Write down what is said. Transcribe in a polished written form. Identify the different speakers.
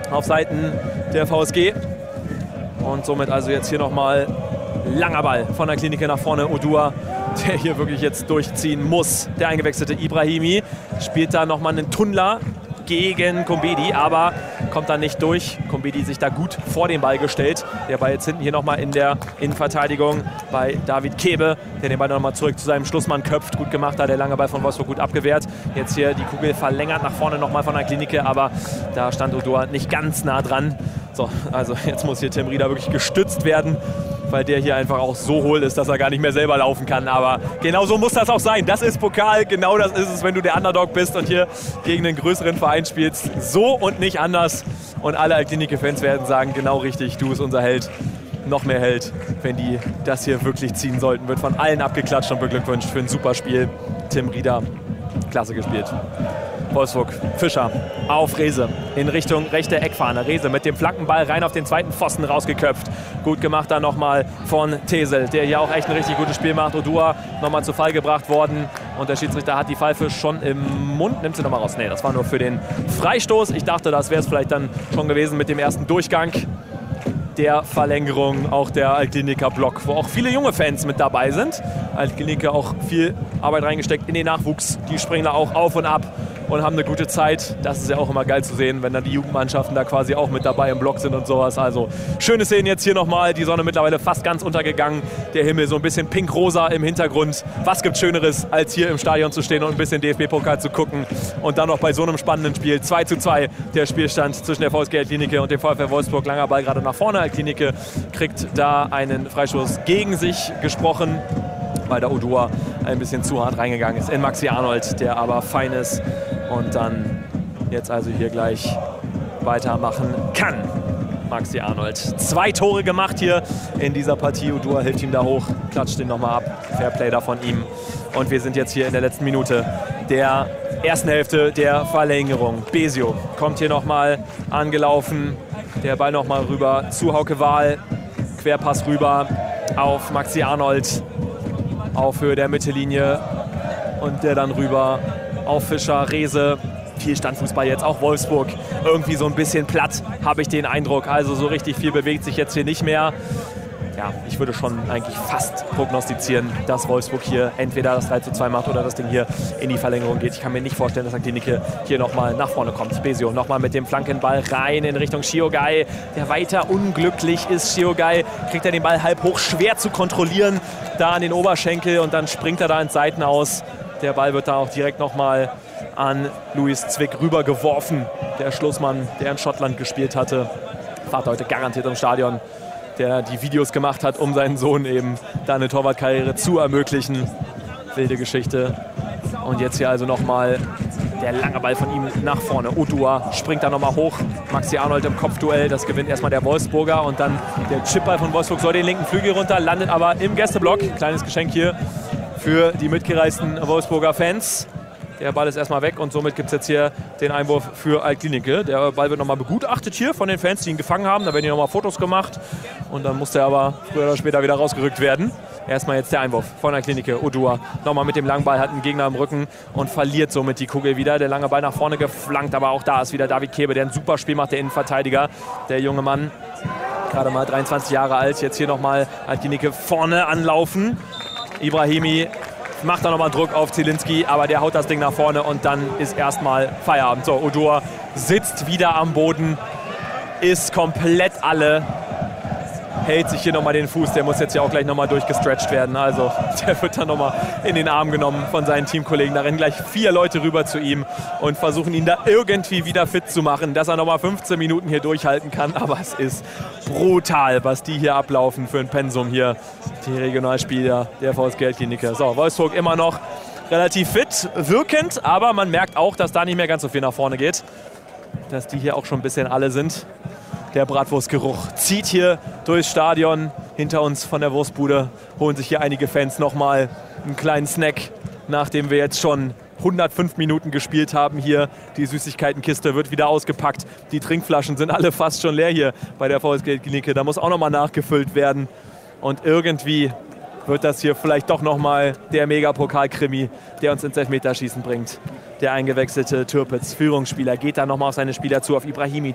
Speaker 1: auf Seiten der VSG. Und somit also jetzt hier nochmal langer Ball von der Klinik nach vorne. Odua, der hier wirklich jetzt durchziehen muss. Der eingewechselte Ibrahimi spielt da nochmal einen Tunnler gegen Kombedi, aber kommt dann nicht durch. Kombedi sich da gut vor den Ball gestellt. Der Ball jetzt hinten hier nochmal in der Innenverteidigung bei David Kebe, der den Ball nochmal zurück zu seinem Schlussmann köpft. Gut gemacht, da der lange Ball von Wolfsburg gut abgewehrt. Jetzt hier die Kugel verlängert nach vorne nochmal von der Klinik, aber da stand Odua nicht ganz nah dran. So, also jetzt muss hier Tim Rieder wirklich gestützt werden, weil der hier einfach auch so hohl ist, dass er gar nicht mehr selber laufen kann. Aber genau so muss das auch sein. Das ist Pokal, genau das ist es, wenn du der Underdog bist und hier gegen einen größeren Verein spielst. So und nicht anders. Und alle Altklinike-Fans werden sagen, genau richtig, du bist unser Held. Noch mehr Held, wenn die das hier wirklich ziehen sollten. Wird von allen abgeklatscht und beglückwünscht für ein super Spiel. Tim Rieder, klasse gespielt. Wolfsburg, Fischer auf Rehse in Richtung rechte Eckfahne. Rehse mit dem Flankenball rein auf den zweiten Pfosten rausgeköpft. Gut gemacht dann nochmal von Tesel, der hier auch echt ein richtig gutes Spiel macht. Odua nochmal zu Fall gebracht worden. Und der Schiedsrichter hat die Pfeife schon im Mund. Nimmt sie nochmal raus. Nee, das war nur für den Freistoß. Ich dachte, das wäre es vielleicht dann schon gewesen mit dem ersten Durchgang der Verlängerung, auch der Altkliniker Block, wo auch viele junge Fans mit dabei sind. Altkliniker auch viel Arbeit reingesteckt in den Nachwuchs. Die springen da auch auf und ab und haben eine gute Zeit. Das ist ja auch immer geil zu sehen, wenn dann die Jugendmannschaften da quasi auch mit dabei im Block sind und sowas. Also schöne Szenen jetzt hier nochmal. Die Sonne mittlerweile fast ganz untergegangen. Der Himmel so ein bisschen pink-rosa im Hintergrund. Was gibt Schöneres, als hier im Stadion zu stehen und ein bisschen DFB-Pokal zu gucken. Und dann noch bei so einem spannenden Spiel. 2:2 der Spielstand zwischen der VSG Altklinike und dem VfL Wolfsburg. Langer Ball gerade nach vorne. Altklinike kriegt da einen Freistoß gegen sich gesprochen, weil der Odua ein bisschen zu hart reingegangen ist in Maxi Arnold, der aber fein ist und dann jetzt also hier gleich weitermachen kann. Maxi Arnold. 2 Tore gemacht hier in dieser Partie. Odua hilft ihm da hoch, klatscht ihn nochmal ab. Fairplay da von ihm. Und wir sind jetzt hier in der letzten Minute der ersten Hälfte der Verlängerung. Besio kommt hier nochmal angelaufen. Der Ball nochmal rüber zu Hauke Wahl. Querpass rüber auf Maxi Arnold. Auf Höhe der Mittellinie. Und der dann rüber auf Fischer, Rehse. Viel Standfußball jetzt, auch Wolfsburg. Irgendwie so ein bisschen platt, habe ich den Eindruck. Also so richtig viel bewegt sich jetzt hier nicht mehr. Ja, ich würde schon eigentlich fast prognostizieren, dass Wolfsburg hier entweder das 3:2 macht oder das Ding hier in die Verlängerung geht. Ich kann mir nicht vorstellen, dass Altklinike hier nochmal nach vorne kommt. Besio nochmal mit dem Flankenball rein in Richtung Shiogai, der weiter unglücklich ist. Shiogai kriegt er den Ball halb hoch, schwer zu kontrollieren, da an den Oberschenkel und dann springt er da ins Seitenaus. Der Ball wird da auch direkt nochmal an Luis Zwick rübergeworfen. Der Schlussmann, der in Schottland gespielt hatte, war heute garantiert im Stadion, der die Videos gemacht hat, um seinen Sohn eben da eine Torwartkarriere zu ermöglichen. Wilde Geschichte. Und jetzt hier also nochmal der lange Ball von ihm nach vorne. Odua springt da nochmal hoch. Maxi Arnold im Kopfduell. Das gewinnt erstmal der Wolfsburger. Und dann der Chipball von Wolfsburg soll den linken Flügel runter, landet aber im Gästeblock. Kleines Geschenk hier für die mitgereisten Wolfsburger Fans. Der Ball ist erstmal weg und somit gibt es jetzt hier den Einwurf für Altklinike. Der Ball wird nochmal begutachtet hier von den Fans, die ihn gefangen haben. Da werden hier nochmal Fotos gemacht und dann muss der aber früher oder später wieder rausgerückt werden. Erstmal jetzt der Einwurf von Altklinike. Odua nochmal mit dem langen Ball, hat einen Gegner im Rücken und verliert somit die Kugel wieder. Der lange Ball nach vorne geflankt, aber auch da ist wieder David Kebe, der ein super Spiel macht, der Innenverteidiger. Der junge Mann, gerade mal 23 Jahre alt, jetzt hier nochmal Altklinike vorne anlaufen. Ibrahimi macht da nochmal Druck auf Zielinski, aber der haut das Ding nach vorne und dann ist erstmal Feierabend. So, Odua sitzt wieder am Boden, ist komplett alle, hält sich hier nochmal den Fuß, der muss jetzt ja auch gleich nochmal durchgestretcht werden. Also der wird dann nochmal in den Arm genommen von seinen Teamkollegen. Da rennen gleich 4 Leute rüber zu ihm und versuchen ihn da irgendwie wieder fit zu machen, dass er nochmal 15 Minuten hier durchhalten kann. Aber es ist brutal, was die hier ablaufen für ein Pensum hier, die Regionalspieler der VSG Altklinike. So, Wolfsburg immer noch relativ fit, wirkend, aber man merkt auch, dass da nicht mehr ganz so viel nach vorne geht. Dass die hier auch schon ein bisschen alle sind. Der Bratwurstgeruch zieht hier durchs Stadion. Hinter uns von der Wurstbude holen sich hier einige Fans nochmal einen kleinen Snack, nachdem wir jetzt schon 105 Minuten gespielt haben hier. Die Süßigkeitenkiste wird wieder ausgepackt. Die Trinkflaschen sind alle fast schon leer hier bei der VSG Altklinike. Da muss auch nochmal nachgefüllt werden. Und irgendwie wird das hier vielleicht doch nochmal der Megapokal-Krimi, der uns ins Elfmeterschießen bringt. Der eingewechselte Türpitz, Führungsspieler, geht da nochmal auf seine Spieler zu, auf Ibrahimi.